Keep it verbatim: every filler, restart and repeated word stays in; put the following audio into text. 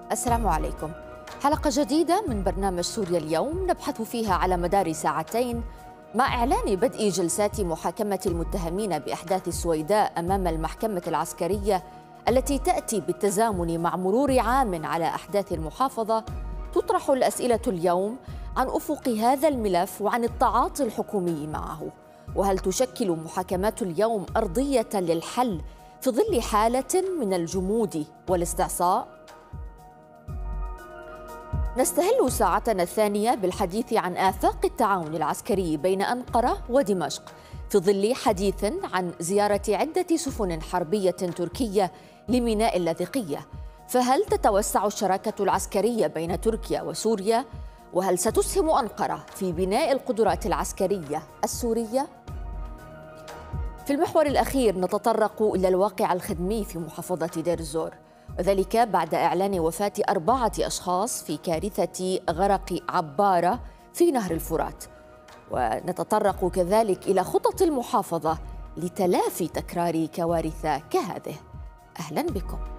السلام عليكم. حلقة جديدة من برنامج سوريا اليوم نبحث فيها على مدار ساعتين مع إعلان بدء جلسات محاكمة المتهمين بأحداث السويداء أمام المحكمة العسكرية التي تأتي بالتزامن مع مرور عام على أحداث المحافظة. تطرح الأسئلة اليوم عن أفق هذا الملف وعن التعاطي الحكومي معه، وهل تشكل محاكمات اليوم أرضية للحل في ظل حالة من الجمود والاستعصاء؟ نستهل ساعتنا الثانية بالحديث عن آفاق التعاون العسكري بين أنقرة ودمشق في ظل حديث عن زيارة عدة سفن حربية تركية لميناء اللاذقية. فهل تتوسع الشراكة العسكرية بين تركيا وسوريا؟ وهل ستسهم أنقرة في بناء القدرات العسكرية السورية؟ في المحور الأخير نتطرق إلى الواقع الخدمي في محافظة دير الزور، وذلك بعد إعلان وفاة أربعة أشخاص في كارثة غرق عبارة في نهر الفرات. ونتطرق كذلك إلى خطط المحافظة لتلافي تكرار كوارث كهذه. أهلا بكم.